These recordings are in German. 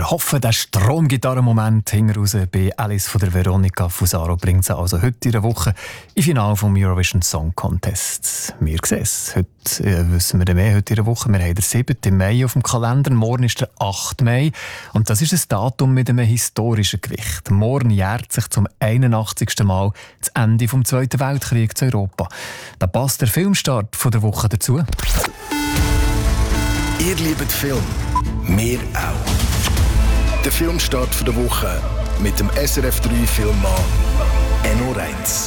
Wir hoffen, der Stromgitarrenmoment hinten raus bei Alice von der Veronica Fusaro bringt sie also heute in der Woche im Finale vom Eurovision Song Contest. Wir sehen es. Heute wissen wir mehr heute in der Woche. Wir haben den 7. Mai auf dem Kalender. Morgen ist der 8. Mai. Und das ist ein Datum mit einem historischen Gewicht. Morgen jährt sich zum 81. Mal das Ende des Zweiten Weltkriegs zu Europa. Da passt der Filmstart von der Woche dazu. Ihr liebt Film. Wir auch. Der Filmstart der Woche mit dem SRF 3 Filmmann Enno Reitz.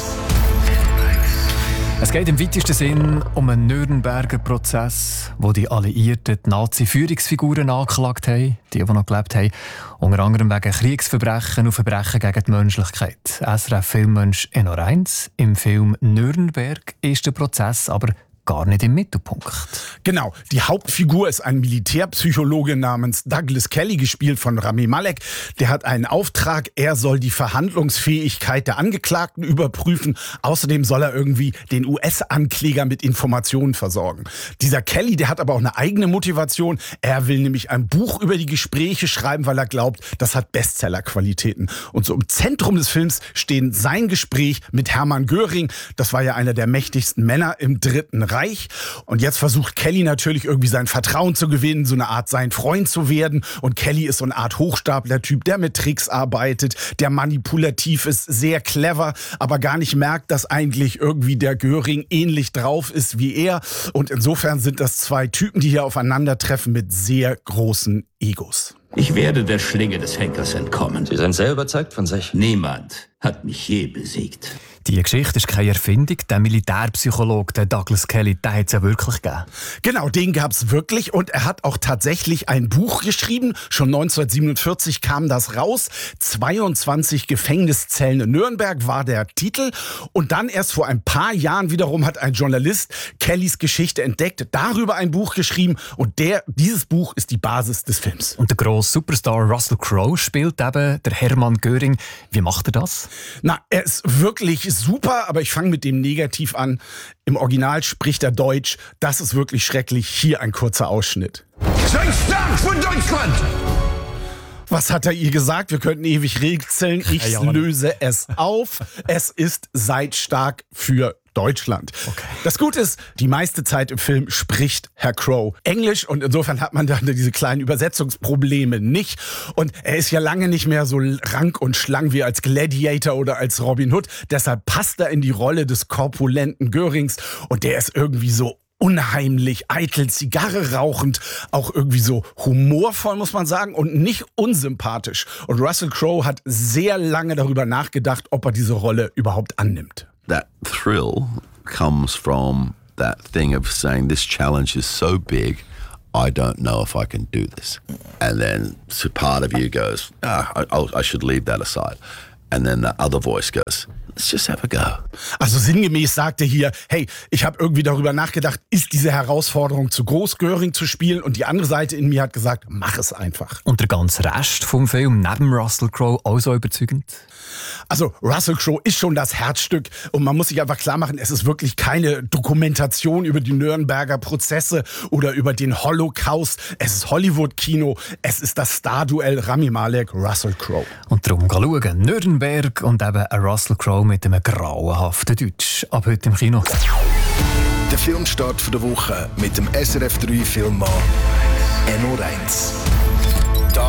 Es geht im weitesten Sinn um einen Nürnberger Prozess, wo die Alliierten die Nazi-Führungsfiguren angeklagt haben, die noch gelebt haben, unter anderem wegen Kriegsverbrechen und Verbrechen gegen die Menschlichkeit. SRF-Filmmensch Enno Reitz. Im Film Nürnberg ist der Prozess aber gar nicht im Mittelpunkt. Genau, die Hauptfigur ist ein Militärpsychologe namens Douglas Kelly, gespielt von Rami Malek. Der hat einen Auftrag, er soll die Verhandlungsfähigkeit der Angeklagten überprüfen. Außerdem soll er irgendwie den US-Ankläger mit Informationen versorgen. Dieser Kelly, der hat aber auch eine eigene Motivation. Er will nämlich ein Buch über die Gespräche schreiben, weil er glaubt, das hat Bestsellerqualitäten. Und so im Zentrum des Films stehen sein Gespräch mit Hermann Göring. Das war ja einer der mächtigsten Männer im Dritten Reich. Und jetzt versucht Kelly natürlich irgendwie sein Vertrauen zu gewinnen, so eine Art sein Freund zu werden. Und Kelly ist so eine Art Hochstapler-Typ, der mit Tricks arbeitet, der manipulativ ist, sehr clever, aber gar nicht merkt, dass eigentlich irgendwie der Göring ähnlich drauf ist wie er. Und insofern sind das zwei Typen, die hier aufeinandertreffen mit sehr großen Egos. Ich werde der Schlinge des Henkers entkommen. Sie sind sehr überzeugt von sich. Niemand hat mich je besiegt. Die Geschichte ist keine Erfindung. Der Militärpsychologe, der Douglas Kelly, den hat es ja wirklich gegeben. Genau, den gab es wirklich. Und er hat auch tatsächlich ein Buch geschrieben. Schon 1947 kam das raus. 22 Gefängniszellen in Nürnberg war der Titel. Und dann erst vor ein paar Jahren wiederum hat ein Journalist Kellys Geschichte entdeckt, darüber ein Buch geschrieben. Und dieses Buch ist die Basis des Films. Und der grosse Superstar Russell Crowe spielt eben der Hermann Göring. Wie macht er das? Na, er ist wirklich super, aber ich fange mit dem Negativ an. Im Original spricht er Deutsch. Das ist wirklich schrecklich. Hier ein kurzer Ausschnitt. Seid stark für Deutschland! Was hat er ihr gesagt? Wir könnten ewig rätseln. Ich löse es auf. Es ist seid stark für Deutschland. Okay. Das Gute ist, die meiste Zeit im Film spricht Herr Crowe Englisch und insofern hat man dann diese kleinen Übersetzungsprobleme nicht. Und er ist ja lange nicht mehr so rank und schlank wie als Gladiator oder als Robin Hood. Deshalb passt er in die Rolle des korpulenten Görings und der ist irgendwie so unheimlich, eitel, Zigarre rauchend, auch irgendwie so humorvoll, muss man sagen, und nicht unsympathisch. Und Russell Crowe hat sehr lange darüber nachgedacht, ob er diese Rolle überhaupt annimmt. That thrill comes from that thing of saying this challenge is so big, I don't know if I can do this. And then so part of you goes, I should leave that aside. And then the other voice goes, let's just have a go. Also sinngemäß sagt er hier, hey, ich habe irgendwie darüber nachgedacht, ist diese Herausforderung zu groß, Göring zu spielen? Und die andere Seite in mir hat gesagt, mach es einfach. Und der ganze Rest vom Film, neben Russell Crowe, auch so überzeugend? Also Russell Crowe ist schon das Herzstück und man muss sich einfach klar machen, es ist wirklich keine Dokumentation über die Nürnberger Prozesse oder über den Holocaust. Es ist Hollywood-Kino, es ist das Starduell Rami Malek, Russell Crowe. Und darum schauen, Nürnberg und eben ein Russell Crowe mit einem grauenhaften Deutsch. Ab heute im Kino. Der Filmstart der Woche mit dem SRF 3 Filmmann Enno Reitz.